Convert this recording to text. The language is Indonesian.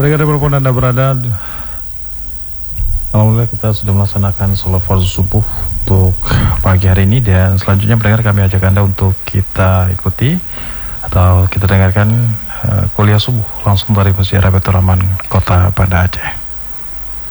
Pendengar dimanapun Anda berada, alhamdulillah kita sudah melaksanakan sholat fardu subuh untuk pagi hari ini. Dan selanjutnya pendengar, kami ajak Anda untuk kita ikuti atau kita dengarkan kuliah subuh langsung dari Masjid Rabiatul Rahman, Kota Banda Aceh.